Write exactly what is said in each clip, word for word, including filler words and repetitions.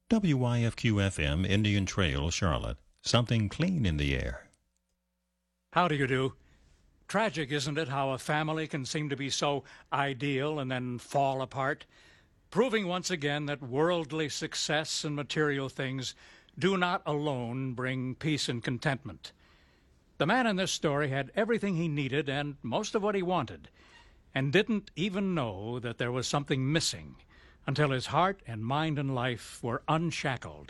W Y F Q F M, Indian Trail, Charlotte. Something clean in the air. How do you do? Tragic, isn't it, how a family can seem to be so ideal and then fall apart? Proving once again that worldly success and material things do not alone bring peace and contentment. The man in this story had everything he needed and most of what he wanted, and didn't even know that there was something missing until his heart and mind and life were unshackled.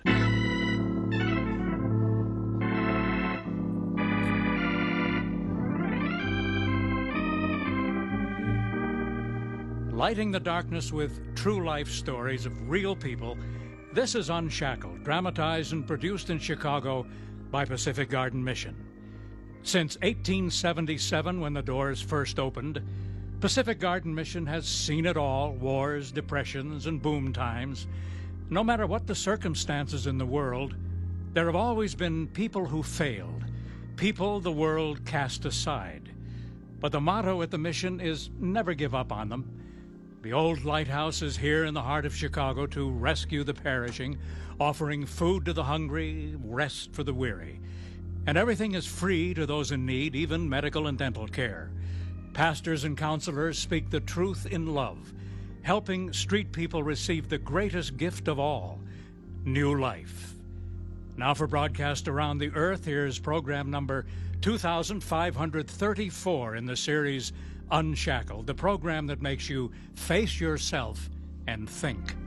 Lighting the darkness with true life stories of real people, this is Unshackled, dramatized and produced in Chicago by Pacific Garden Mission. Since eighteen seventy-seven, when the doors first opened, Pacific Garden Mission has seen it all: wars, depressions, and boom times. No matter what the circumstances in the world, there have always been people who failed, people the world cast aside. But the motto at the mission is never give up on them. The old lighthouse is here in the heart of Chicago to rescue the perishing, offering food to the hungry, rest for the weary. And everything is free to those in need, even medical and dental care. Pastors and counselors speak the truth in love, helping street people receive the greatest gift of all, new life. Now for broadcast around the earth, here's program number two thousand five hundred thirty-four in the series Unshackled, the program that makes you face yourself and think.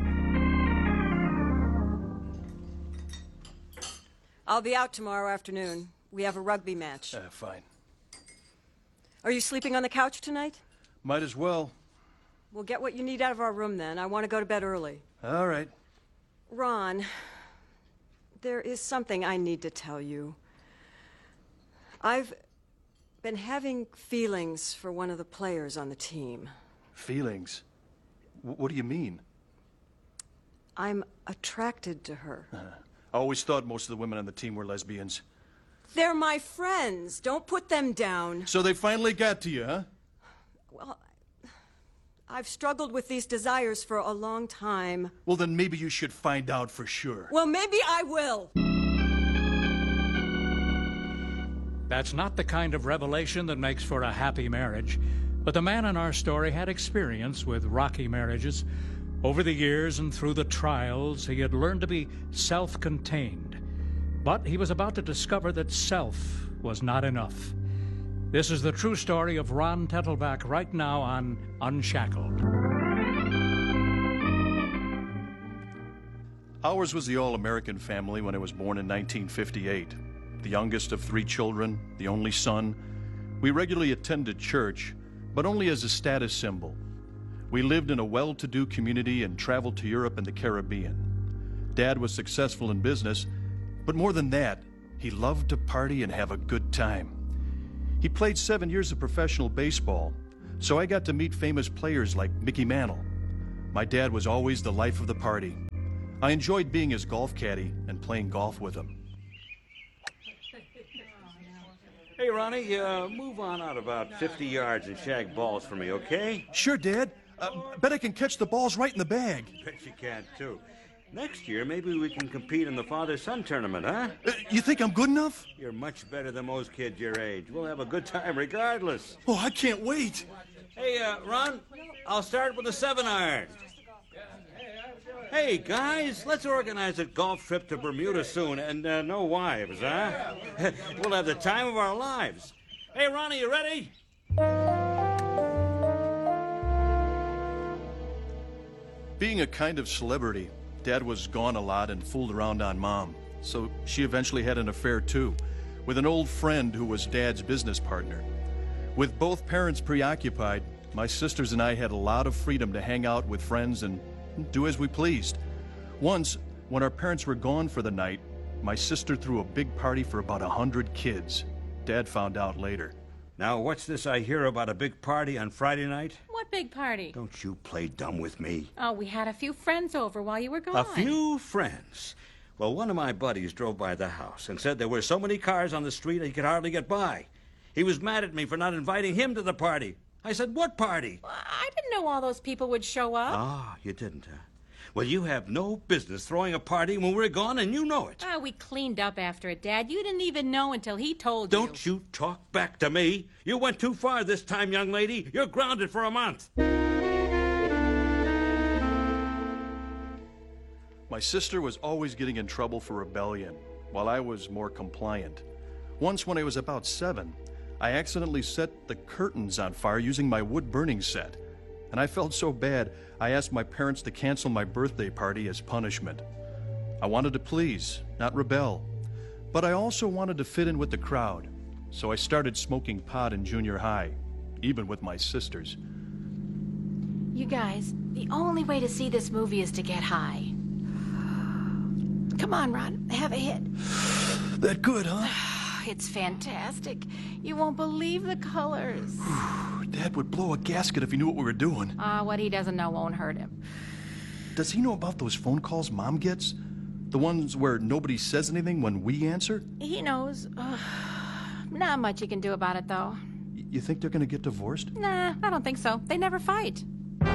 I'll be out tomorrow afternoon. We have a rugby match. Uh, fine. Are you sleeping on the couch tonight? Might as well. Well, get what you need out of our room then. I want to go to bed early. All right. Ron, there is something I need to tell you. I've been having feelings for one of the players on the team. Feelings? W- what do you mean? I'm attracted to her. Uh, I always thought most of the women on the team were lesbians. They're my friends. Don't put them down. So they finally got to you, huh? Well, I've struggled with these desires for a long time. Well, then maybe you should find out for sure. Well, maybe I will. That's not the kind of revelation that makes for a happy marriage, but the man in our story had experience with rocky marriages. Over the years and through the trials, he had learned to be self-contained. But he was about to discover that self was not enough. This is the true story of Ron Tettelbach right now on Unshackled. Ours was the all-American family when I was born in nineteen fifty-eight. The youngest of three children, the only son. We regularly attended church, but only as a status symbol. We lived in a well-to-do community and traveled to Europe and the Caribbean. Dad was successful in business, but more than that, he loved to party and have a good time. He played seven years of professional baseball, so I got to meet famous players like Mickey Mantle. My dad was always the life of the party. I enjoyed being his golf caddy and playing golf with him. Hey, Ronnie, uh, move on out about fifty yards and shag balls for me, okay? Sure, Dad. Uh, bet I can catch the balls right in the bag. Bet you can, too. Next year, maybe we can compete in the father-son tournament, huh? Uh, you think I'm good enough? You're much better than most kids your age. We'll have a good time regardless. Oh, I can't wait. Hey, uh, Ron, I'll start with a seven-iron. Hey, guys, let's organize a golf trip to Bermuda soon, and uh, no wives, huh? We'll have the time of our lives. Hey, Ronnie, you ready? Being a kind of celebrity, Dad was gone a lot and fooled around on Mom, so she eventually had an affair, too, with an old friend who was Dad's business partner. With both parents preoccupied, my sisters and I had a lot of freedom to hang out with friends and do as we pleased. Once, when our parents were gone for the night, my sister threw a big party for about a hundred kids. Dad found out later. Now, what's this I hear about a big party on Friday night? What big party? Don't you play dumb with me. Oh, we had a few friends over while you were gone. A few friends? Well, one of my buddies drove by the house and said there were so many cars on the street he could hardly get by. He was mad at me for not inviting him to the party. I said, what party? Well, I didn't know all those people would show up. Ah, you didn't, huh? Well, you have no business throwing a party when we're gone, and you know it. Oh, we cleaned up after it, Dad. You didn't even know until he told you. Don't you talk back to me. You went too far this time, young lady. You're grounded for a month. My sister was always getting in trouble for rebellion, while I was more compliant. Once, when I was about seven, I accidentally set the curtains on fire using my wood burning set. And I felt so bad, I asked my parents to cancel my birthday party as punishment. I wanted to please, not rebel. But I also wanted to fit in with the crowd, so I started smoking pot in junior high, even with my sisters. You guys, the only way to see this movie is to get high. Come on, Ron, have a hit. That good, huh? It's fantastic. You won't believe the colors. Dad would blow a gasket if he knew what we were doing. Ah, uh, what he doesn't know won't hurt him. Does he know about those phone calls Mom gets? The ones where nobody says anything when we answer? He knows. Uh, not much he can do about it, though. Y- you think they're gonna get divorced? Nah, I don't think so. They never fight.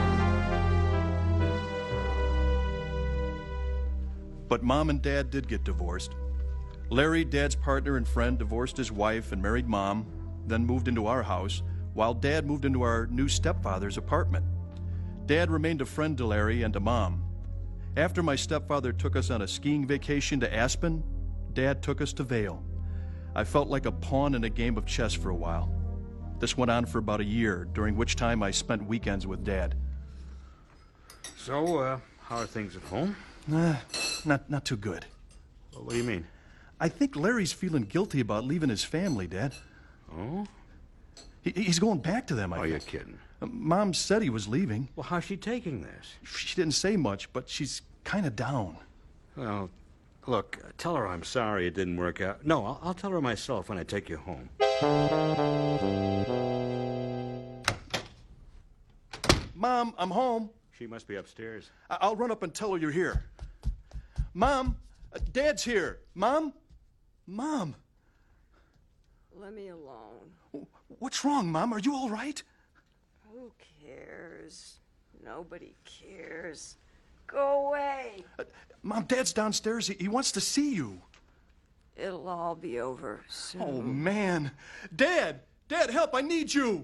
But Mom and Dad did get divorced. Larry, Dad's partner and friend, divorced his wife and married Mom, then moved into our house, while Dad moved into our new stepfather's apartment. Dad remained a friend to Larry and to Mom. After my stepfather took us on a skiing vacation to Aspen, Dad took us to Vail. I felt like a pawn in a game of chess for a while. This went on for about a year, during which time I spent weekends with Dad. So, uh, how are things at home? Nah, not, not too good. Well, what do you mean? I think Larry's feeling guilty about leaving his family, Dad. Oh? He, he's going back to them, I Oh, think. you're kidding. Mom said he was leaving. Well, how's she taking this? She didn't say much, but she's kind of down. Well, look, uh, tell her I'm sorry it didn't work out. No, I'll, I'll tell her myself when I take you home. Mom, I'm home. She must be upstairs. I- I'll run up and tell her you're here. Mom, uh, Dad's here. Mom? Mom, Let me alone. what's wrong, Mom? Are you all right? Who cares? Nobody cares. Go away. Uh, Mom, Dad's downstairs. He, he wants to see you. It'll all be over soon. Oh, man. Dad! Dad, help! I need you!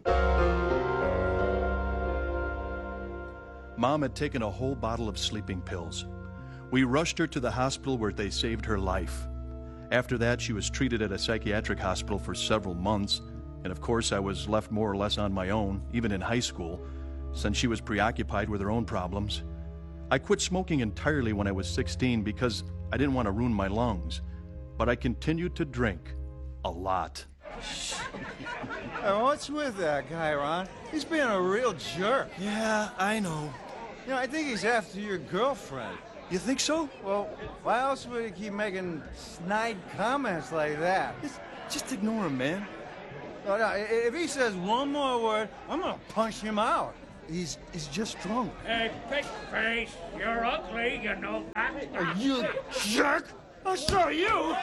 Mom had taken a whole bottle of sleeping pills. We rushed her to the hospital where they saved her life. After that, she was treated at a psychiatric hospital for several months, and of course I was left more or less on my own, even in high school, since she was preoccupied with her own problems. I quit smoking entirely when I was sixteen because I didn't want to ruin my lungs, but I continued to drink a lot. Hey, what's with that guy, Ron? He's being a real jerk. Yeah, I know. You know, I think he's after your girlfriend. You think so? Well, why else would he keep making snide comments like that? Just, just ignore him, man. No, no, i- if he says one more word, I'm gonna punch him out. He's he's just drunk. Hey, big face, you're ugly, you know that. Are you jerk? I'll show you.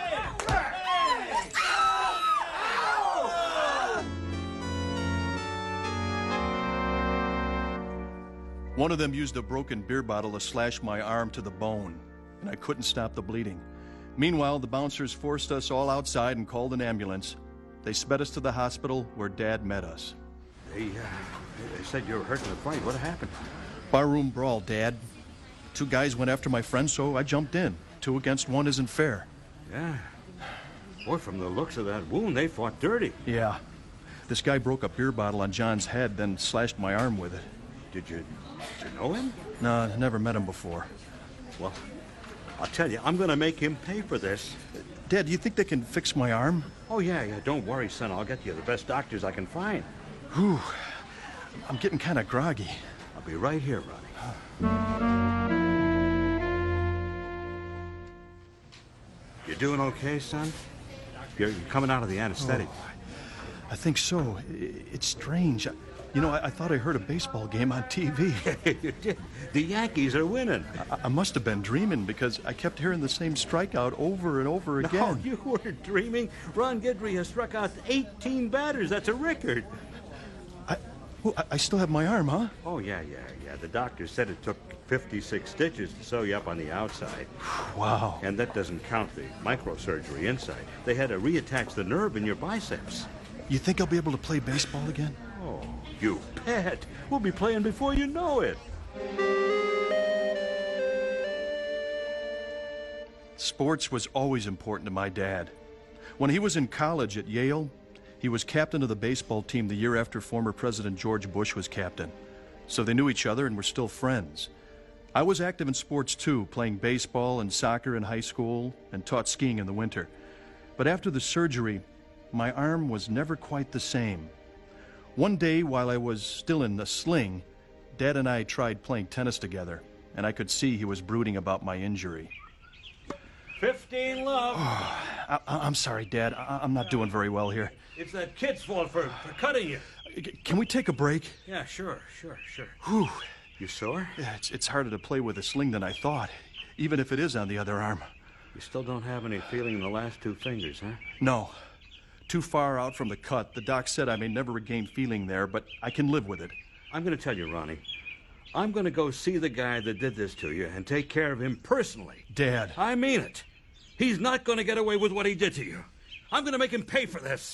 One of them used a broken beer bottle to slash my arm to the bone, and I couldn't stop the bleeding. Meanwhile, the bouncers forced us all outside and called an ambulance. They sped us to the hospital where Dad met us. They, uh, they said you were hurt in the fight. What happened? Barroom brawl, Dad. Two guys went after my friend, so I jumped in. Two against one isn't fair. Yeah. Boy, from the looks of that wound, they fought dirty. Yeah. This guy broke a beer bottle on John's head, then slashed my arm with it. Did you, did you know him? No, I never met him before. Well, I'll tell you, I'm going to make him pay for this. Dad, do you think they can fix my arm? Oh, yeah, yeah. Don't worry, son. I'll get you the best doctors I can find. Whew. I'm getting kind of groggy. I'll be right here, Ronnie. You doing okay, son? You're, you're coming out of the anesthetic. Oh, I think so. I- It's strange. I- You know, I, I thought I heard a baseball game on T V. You did. The Yankees are winning. I, I must have been dreaming because I kept hearing the same strikeout over and over again. No, you were dreaming. Ron Guidry has struck out eighteen batters. That's a record. I, oh, I, I still have my arm, huh? Oh, yeah, yeah, yeah. The doctor said it took fifty-six stitches to sew you up on the outside. Wow. And that doesn't count the microsurgery inside. They had to reattach the nerve in your biceps. You think I'll be able to play baseball again? Oh, you bet. We'll be playing before you know it. Sports was always important to my dad. When he was in college at Yale, he was captain of the baseball team the year after former President George Bush was captain. So they knew each other and were still friends. I was active in sports too, playing baseball and soccer in high school and taught skiing in the winter. But after the surgery, my arm was never quite the same. One day while I was still in the sling, Dad and I tried playing tennis together, and I could see he was brooding about my injury. Fifteen love. I, I'm sorry, Dad. I, I'm not doing very well here. It's that kid's fault for, for cutting you. Can we take a break? Yeah, sure, sure, sure. Whew. You sore? Yeah, it's, it's harder to play with a sling than I thought, even if it is on the other arm. You still don't have any feeling in the last two fingers, huh? No. Too far out from the cut. The doc said I may never regain feeling there, but I can live with it. I'm going to tell you, Ronnie. I'm going to go see the guy that did this to you and take care of him personally. Dad. I mean it. He's not going to get away with what he did to you. I'm going to make him pay for this.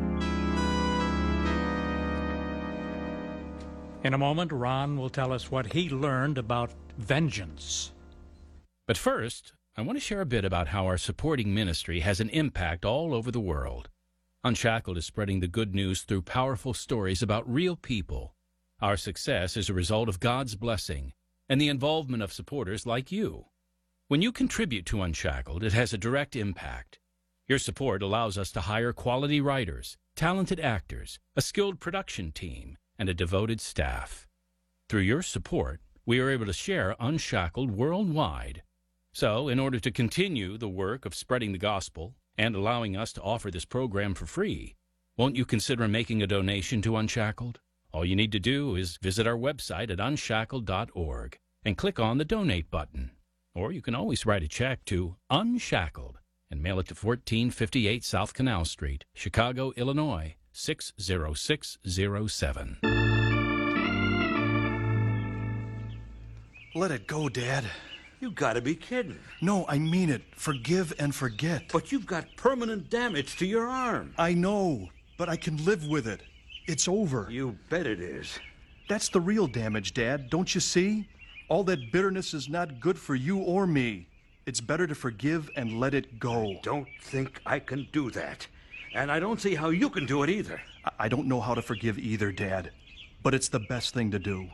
In a moment, Ron will tell us what he learned about vengeance. But first, I want to share a bit about how our supporting ministry has an impact all over the world. Unshackled is spreading the good news through powerful stories about real people. Our success is a result of God's blessing and the involvement of supporters like you. When you contribute to Unshackled, it has a direct impact. Your support allows us to hire quality writers, talented actors, a skilled production team, and a devoted staff. Through your support, we are able to share Unshackled worldwide. So, in order to continue the work of spreading the gospel and allowing us to offer this program for free, won't you consider making a donation to Unshackled? All you need to do is visit our website at unshackled dot org and click on the Donate button. Or you can always write a check to Unshackled and mail it to fourteen fifty-eight South Canal Street, Chicago, Illinois, six zero six zero seven. Let it go, Dad. You gotta be kidding. No, I mean it. Forgive and forget. But you've got permanent damage to your arm. I know, but I can live with it. It's over. You bet it is. That's the real damage, Dad. Don't you see? All that bitterness is not good for you or me. It's better to forgive and let it go. Don't think I can do that. And I don't see how you can do it either. I don't know how to forgive either, Dad. But it's the best thing to do.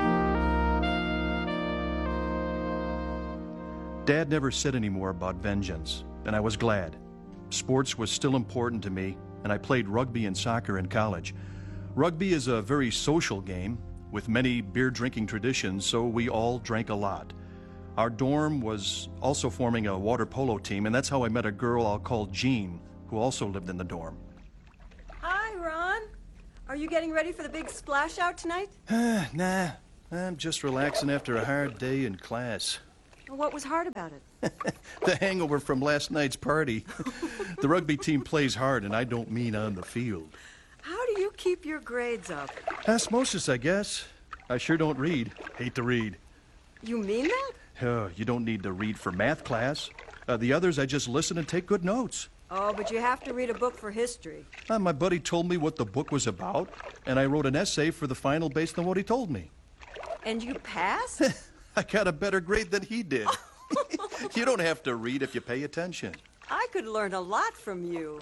Dad never said any more about vengeance, and I was glad. Sports was still important to me, and I played rugby and soccer in college. Rugby is a very social game with many beer-drinking traditions, so we all drank a lot. Our dorm was also forming a water polo team, and that's how I met a girl I'll call Jean, who also lived in the dorm. Hi, Ron. Are you getting ready for the big splash out tonight? Nah, I'm just relaxing after a hard day in class. What was hard about it? The hangover from last night's party. The rugby team plays hard, and I don't mean on the field. How do you keep your grades up? Osmosis, I guess. I sure don't read. Hate to read. You mean that? Oh, you don't need to read for math class. Uh, the others, I just listen and take good notes. Oh, but you have to read a book for history. Uh, my buddy told me what the book was about, and I wrote an essay for the final based on what he told me. And you passed? I got a better grade than he did. You don't have to read if you pay attention. I could learn a lot from you.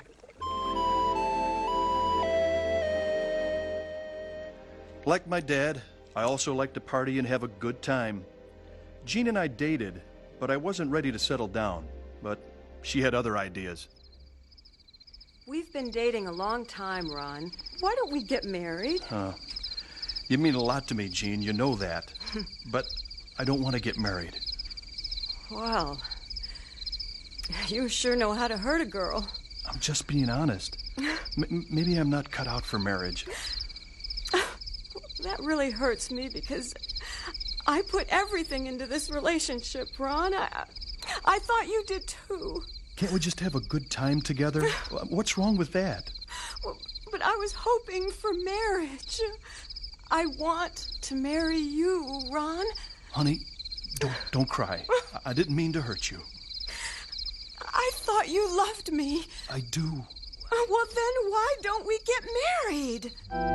Like my dad, I also like to party and have a good time. Jean and I dated, but I wasn't ready to settle down. But she had other ideas. We've been dating a long time, Ron. Why don't we get married? Huh. You mean a lot to me, Jean. You know that. But I don't want to get married. Well, you sure know how to hurt a girl. I'm just being honest. M- maybe I'm not cut out for marriage. That really hurts me because I put everything into this relationship, Ron. I, I thought you did too. Can't we just have a good time together? What's wrong with that? Well, but I was hoping for marriage. I want to marry you, Ron. Honey, Don't, don't cry. I, I didn't mean to hurt you. I thought you loved me. I do. Well, then why don't we get married?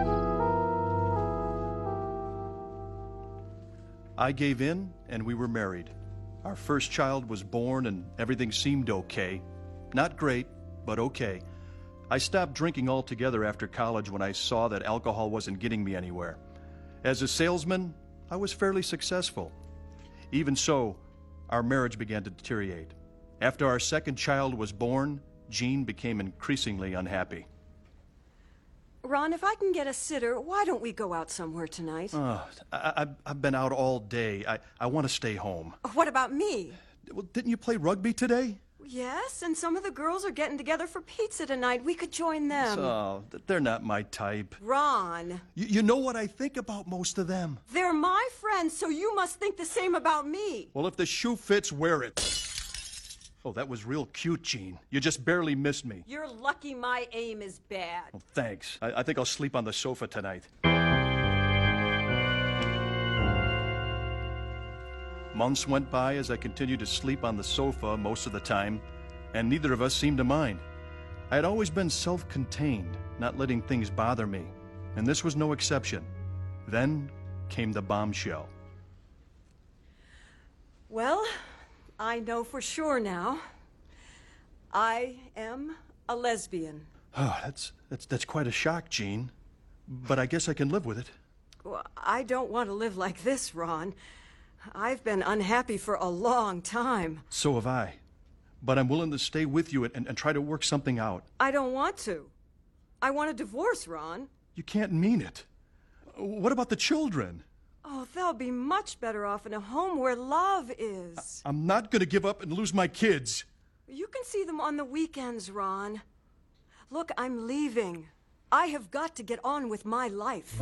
I gave in, and we were married. Our first child was born, and everything seemed okay. Not great, but okay. I stopped drinking altogether after college when I saw that alcohol wasn't getting me anywhere. As a salesman, I was fairly successful. Even so, our marriage began to deteriorate. After our second child was born, Jean became increasingly unhappy. Ron, if I can get a sitter, why don't we go out somewhere tonight? Uh, I, I, I've been out all day. I, I want to stay home. What about me? Well, didn't you play rugby today? Yes, and some of the girls are getting together for pizza tonight. We could join them. Oh, they're not my type. Ron. You, you know what I think about most of them. They're my friends, so you must think the same about me. Well, if the shoe fits, wear it. Oh, that was real cute, Jean. You just barely missed me. You're lucky my aim is bad. Well, thanks. I, I think I'll sleep on the sofa tonight. Months went by as I continued to sleep on the sofa most of the time, and neither of us seemed to mind. I had always been self-contained, not letting things bother me, and this was no exception. Then came the bombshell. Well, I know for sure now. I am a lesbian. Oh, that's, that's, that's quite a shock, Jean. But I guess I can live with it. Well, I don't want to live like this, Ron. I've been unhappy for a long time. So have I. But I'm willing to stay with you and, and, and try to work something out. I don't want to. I want a divorce, Ron. You can't mean it. What about the children? Oh, they'll be much better off in a home where love is. I'm not going to give up and lose my kids. You can see them on the weekends, Ron. Look, I'm leaving. I have got to get on with my life.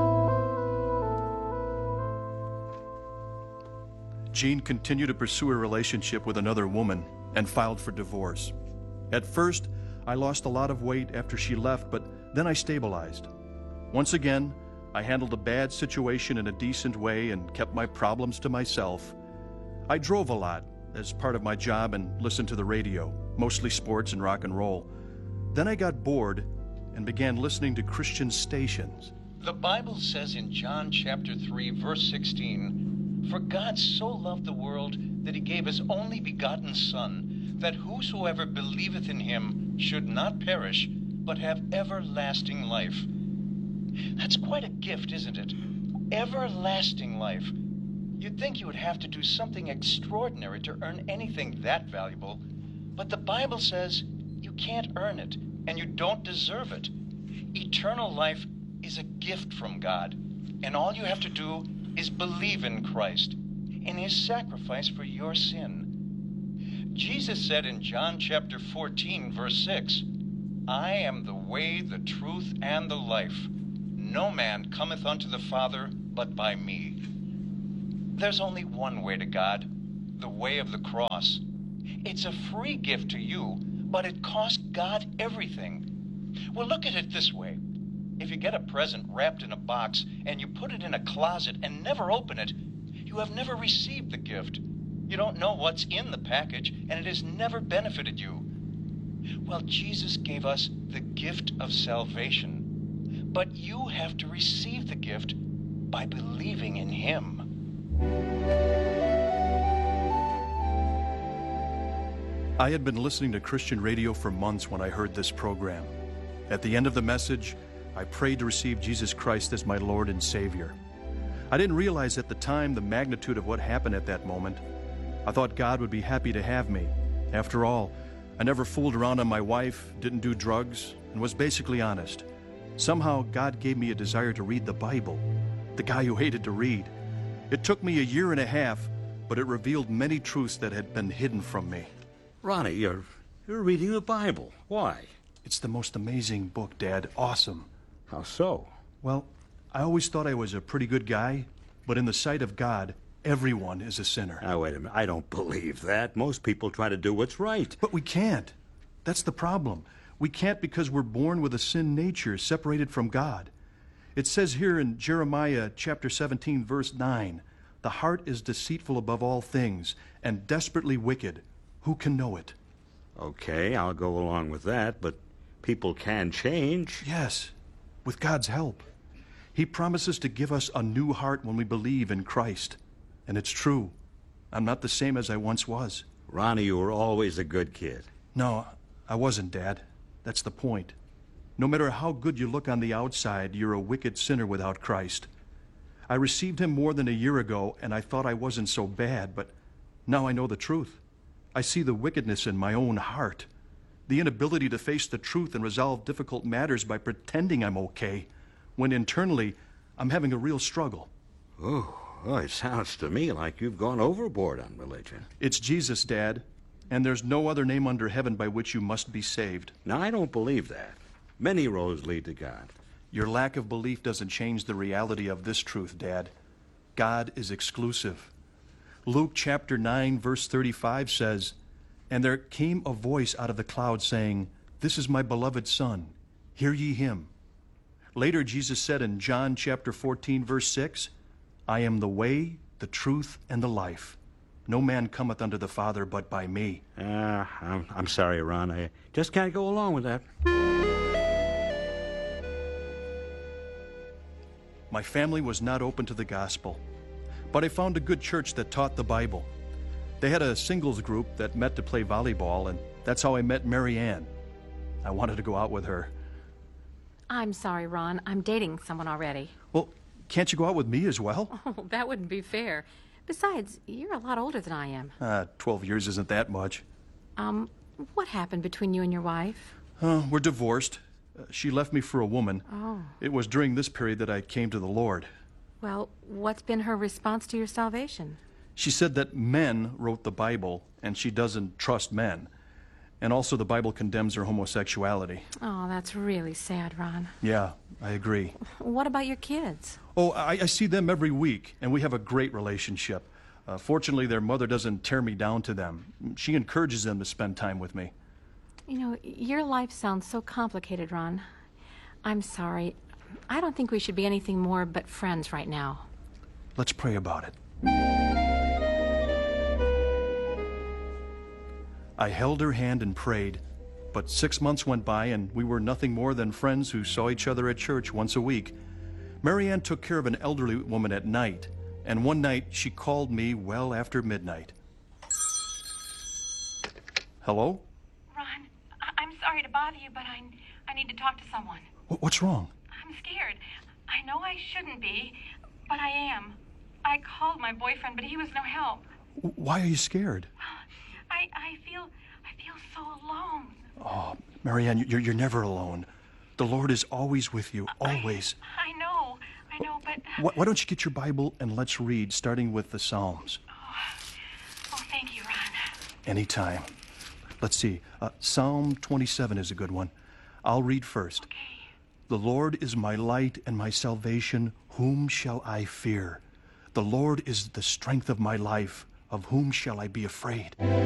Jean continued to pursue a relationship with another woman and filed for divorce. At first, I lost a lot of weight after she left, but then I stabilized. Once again, I handled a bad situation in a decent way and kept my problems to myself. I drove a lot as part of my job and listened to the radio, mostly sports and rock and roll. Then I got bored and began listening to Christian stations. The Bible says in John chapter three, verse sixteen, "For God so loved the world that he gave his only begotten Son, that whosoever believeth in him should not perish, but have everlasting life." That's quite a gift, isn't it? Everlasting life. You'd think you would have to do something extraordinary to earn anything that valuable, but the Bible says you can't earn it, and you don't deserve it. Eternal life is a gift from God, and all you have to do is believe in Christ, in his sacrifice for your sin. Jesus said in John chapter fourteen, verse six, "I am the way, the truth, and the life. No man cometh unto the Father but by me." There's only one way to God, the way of the cross. It's a free gift to you, but it cost God everything. Well, look at it this way. If you get a present wrapped in a box and you put it in a closet and never open it, you have never received the gift. You don't know what's in the package, and it has never benefited you. Well, Jesus gave us the gift of salvation. But you have to receive the gift by believing in him. I had been listening to Christian radio for months when I heard this program. At the end of the message, I prayed to receive Jesus Christ as my Lord and Savior. I didn't realize at the time the magnitude of what happened at that moment. I thought God would be happy to have me. After all, I never fooled around on my wife, didn't do drugs, and was basically honest. Somehow, God gave me a desire to read the Bible, the guy who hated to read. It took me a year and a half, but it revealed many truths that had been hidden from me. Ronnie, you're, you're reading the Bible. Why? It's the most amazing book, Dad. Awesome. How so? Well, I always thought I was a pretty good guy, but in the sight of God, everyone is a sinner. Now, wait a minute. I don't believe that. Most people try to do what's right. But we can't. That's the problem. We can't because we're born with a sin nature separated from God. It says here in Jeremiah chapter seventeen, verse nine, The heart is deceitful above all things and desperately wicked. Who can know it? Okay, I'll go along with that, but people can change. Yes, with God's help. He promises to give us a new heart when we believe in Christ. And it's true. I'm not the same as I once was. Ronnie, you were always a good kid. No, I wasn't, Dad. That's the point. No matter how good you look on the outside, you're a wicked sinner without Christ. I received him more than a year ago, and I thought I wasn't so bad, but now I know the truth. I see the wickedness in my own heart, the inability to face the truth and resolve difficult matters by pretending I'm okay, when internally I'm having a real struggle. Oh, oh, it sounds to me like you've gone overboard on religion. It's Jesus, Dad, and there's no other name under heaven by which you must be saved. Now, I don't believe that. Many roads lead to God. Your lack of belief doesn't change the reality of this truth, Dad. God is exclusive. Luke chapter nine, verse thirty-five says, "And there came a voice out of the cloud saying, 'This is my beloved Son. Hear ye him.'" Later, Jesus said in John chapter fourteen, verse six, "I am the way, the truth, and the life. No man cometh unto the Father but by me." Uh, I'm, I'm sorry, Ron. I just can't go along with that. My family was not open to the gospel, but I found a good church that taught the Bible. They had a singles group that met to play volleyball, and that's how I met Mary Ann. I wanted to go out with her. I'm sorry, Ron. I'm dating someone already. Well, can't you go out with me as well? Oh, that wouldn't be fair. Besides, you're a lot older than I am. Uh, twelve years isn't that much. Um, what happened between you and your wife? Uh, we're divorced. Uh, she left me for a woman. Oh. It was during this period that I came to the Lord. Well, what's been her response to your salvation? She said that men wrote the Bible, and she doesn't trust men. And also the Bible condemns her homosexuality. Oh, that's really sad, Ron. Yeah, I agree. What about your kids? Oh, I, I see them every week, and we have a great relationship. Uh, fortunately, their mother doesn't tear me down to them. She encourages them to spend time with me. You know, your life sounds so complicated, Ron. I'm sorry. I don't think we should be anything more but friends right now. Let's pray about it. I held her hand and prayed, but six months went by and we were nothing more than friends who saw each other at church once a week. Mary Ann took care of an elderly woman at night, and one night she called me well after midnight. Hello? Ron, I- I'm sorry to bother you, but I, I need to talk to someone. Wh- What's wrong? I'm scared. I know I shouldn't be, but I am. I called my boyfriend, but he was no help. Wh- Why are you scared? I, I feel, I feel so alone. Oh, Mary Ann, you're, you're never alone. The Lord is always with you, always. I, I know, I know, but... Why, why don't you get your Bible and let's read, starting with the Psalms. Oh, oh thank you, Ron. Anytime. Let's see. Uh, Psalm twenty-seven is a good one. I'll read first. Okay. The Lord is my light and my salvation. Whom shall I fear? The Lord is the strength of my life. Of whom shall I be afraid?